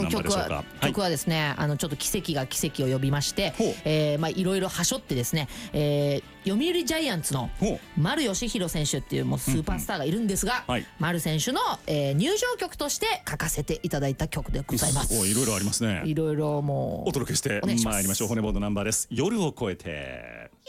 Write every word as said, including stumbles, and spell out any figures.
ナンバーでしょうか。 曲は、曲はですね、あのちょっと奇跡が奇跡を呼びまして、えー、まあいろいろはしょってですね、えー、読売ジャイアンツの丸佳浩選手っていうもうスーパースターがいるんですが、はい、丸選手の、えー、入場曲として書かせていただいた曲でございます。 いろいろありますね。 いろいろもうお届けしてまいりましょう。骨ボードナンバーです。夜を越えて。